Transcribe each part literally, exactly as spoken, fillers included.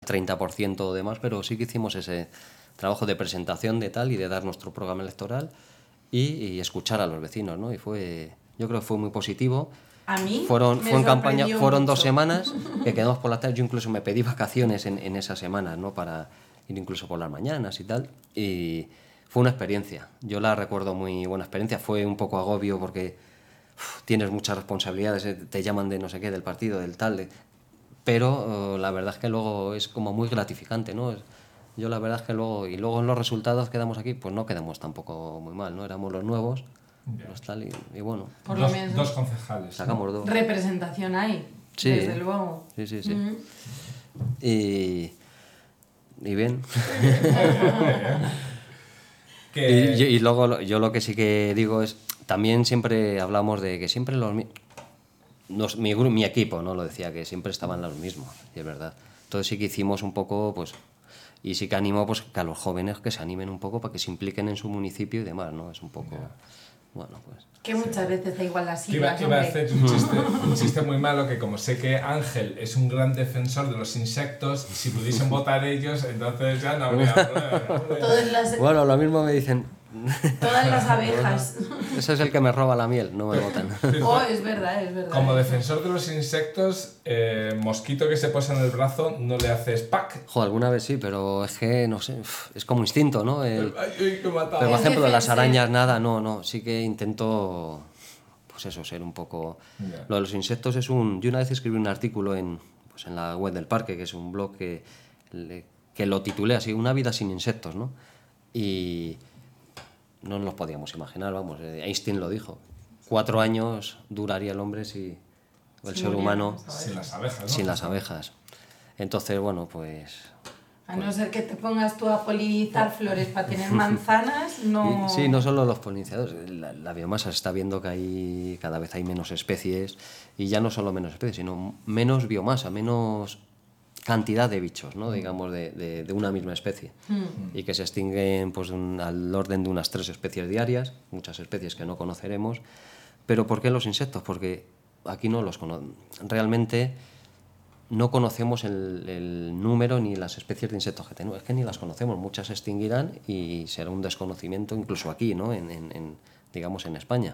treinta por ciento de más, pero sí que hicimos ese trabajo de presentación de tal y de dar nuestro programa electoral y, y escuchar a los vecinos, ¿no? Y fue, yo creo que fue muy positivo. A mí fueron, me fue en campaña, sorprendió fueron mucho. dos semanas que quedamos por la tarde. Yo incluso me pedí vacaciones en, en esas semanas, ¿no? Para ir incluso por las mañanas y tal. Y fue una experiencia. Yo la recuerdo muy buena experiencia. Fue un poco agobio porque uf, tienes muchas responsabilidades, eh, te llaman de no sé qué, del partido, del tal. De, pero uh, la verdad es que luego es como muy gratificante, ¿no? Es, yo la verdad es que luego, y luego en los resultados quedamos aquí, pues no quedamos tampoco muy mal, ¿no? Éramos los nuevos. Los tal y, y bueno, Por dos, lo menos dos concejales. sacamos ¿no? dos. representación hay, Sí, desde luego. Sí, sí, sí. Mm. Y, y bien. Que... y, y luego lo- yo lo que sí que digo es, también siempre hablamos de que siempre los mi- nos- mi, gru- mi equipo, ¿no? Lo decía, que siempre estaban los mismos, y es verdad. Entonces sí que hicimos un poco, pues, y sí que animo pues, que a los jóvenes que se animen un poco para que se impliquen en su municipio y demás, ¿no? Es un poco, bueno, pues... Que muchas veces da igual las Que iba, siglas, iba a hombre. hacer un chiste, un chiste muy malo, que como sé que Ángel es un gran defensor de los insectos, si pudiesen votar ellos, entonces ya no habría problema. Todas las, Bueno, lo mismo me dicen, todas las abejas. ese es el que me roba la miel, no me votan. Oh, es verdad, es verdad. Como defensor de los insectos, eh, mosquito que se posa en el brazo, no le haces pack. Jo, alguna vez sí, pero es que, no sé, uf, es como instinto, ¿no? El- Ay, ay, que he matado. pero, por El ejemplo, las defensa. arañas, nada, no, no. Sí que intento, pues eso, ser un poco... Ya. Lo de los insectos es un... Yo una vez escribí un artículo en, pues en la web del parque, que es un blog que, le- que lo titulé así, Una vida sin insectos, ¿no? Y no nos podíamos imaginar, vamos, eh, Einstein lo dijo. Cuatro años duraría el hombre si... o el Si ser murieran humano las abejas. Sin las abejas, ¿no? sin las abejas. Entonces, bueno, pues... A no ser que te pongas tú a polinizar flores para tener manzanas, no... Y- sí, no solo los polinizadores, la, la biomasa se está viendo que hay, cada vez hay menos especies, y ya no solo menos especies, sino menos biomasa, menos cantidad de bichos, ¿no? Digamos, de, de, de una misma especie. Mm. Y que se extinguen pues, un- al orden de unas tres especies diarias, muchas especies que no conoceremos. ¿Pero por qué los insectos? Porque aquí no los conocemos. Realmente no conocemos el, el número ni las especies de insectos que tenemos. Es que ni las conocemos. Muchas se extinguirán y será un desconocimiento incluso aquí, ¿no? En, en, en, digamos, en España.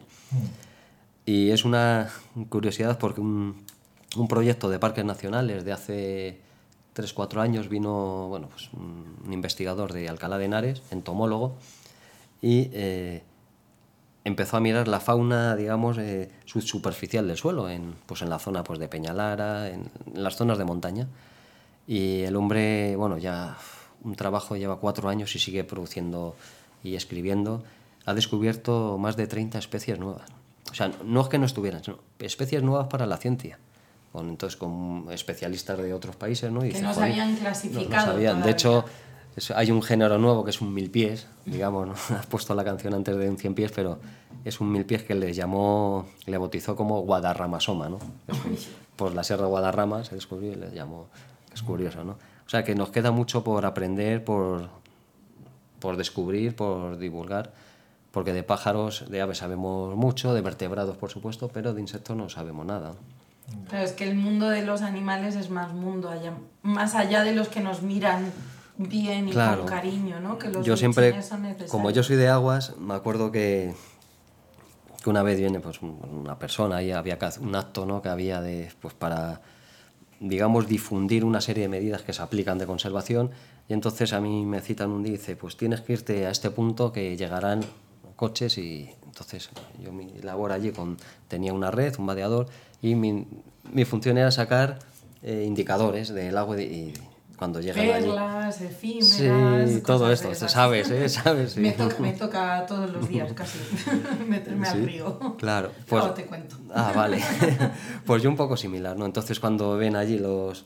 Y es una curiosidad porque un, un proyecto de parques nacionales de hace tres cuatro años vino, bueno, pues un, un investigador de Alcalá de Henares, entomólogo, y eh, empezó a mirar la fauna, digamos, eh, subsuperficial del suelo, en, pues en la zona pues, de Peñalara, en, en las zonas de montaña. Y el hombre, bueno, ya un trabajo, lleva cuatro años y sigue produciendo y escribiendo. Ha descubierto más de treinta especies nuevas. O sea, no es que no estuvieran, sino especies nuevas para la ciencia. Con, entonces, con especialistas de otros países, ¿no? Y Que dice, no se "Joder, habían no- clasificado no sabían". De todavía. hecho, es- hay un género nuevo que es un mil pies, digamos, ¿no? Has puesto la canción antes de un cien pies, pero es un mil pies que le llamó, le bautizó como Guadarramasoma, ¿no? Es un- por la Sierra de Guadarrama se descubrió y le llamó, que es curioso, ¿no? O sea, que nos queda mucho por aprender, por, por descubrir, por divulgar, porque de pájaros, de aves sabemos mucho, de vertebrados, por supuesto, pero de insectos no sabemos nada. Pero es que el mundo de los animales es más mundo, allá, más allá de los que nos miran bien y Claro. con cariño, ¿no? Que los Yo siempre, bichines son necesarios. como yo soy de aguas, me acuerdo que, que una vez viene pues, un- una persona y había que hacer un acto, ¿no? Que había de, pues, para, digamos, difundir una serie de medidas que se aplican de conservación, y entonces a mí me citan un día y dice, pues tienes que irte a este punto que llegarán coches, y entonces yo mi labor allí con, tenía una red, un vadeador, y mi, mi función era sacar eh, indicadores del agua y, y cuando llegan allí. Perlas, efímeras, Sí, todo cosas esto, de esas. sabes, ¿eh? Sabes, sí. Me toca, me toca todos los días casi meterme Sí, al río. claro, pues- Luego te cuento. Ah, vale. Pues yo un poco similar, ¿no? Entonces cuando ven allí los,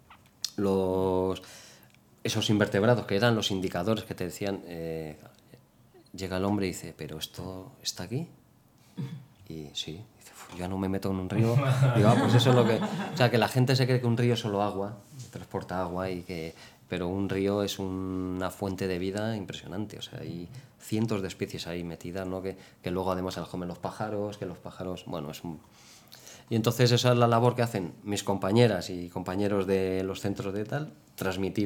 los esos invertebrados que eran los indicadores que te decían, eh, llega el hombre y dice, ¿pero esto está aquí? Y sí, dice, "Uf, yo no me meto en un río". Digo, ah, pues eso es lo que... O sea, que la gente se cree que un río es solo agua, transporta agua, y que... pero un río es una fuente de vida impresionante. O sea, hay cientos de especies ahí metidas, ¿no? Que, que luego además se las comen los pájaros, que los pájaros... Bueno, es un... Y entonces esa es la labor que hacen mis compañeras y compañeros de los centros de tal, transmitir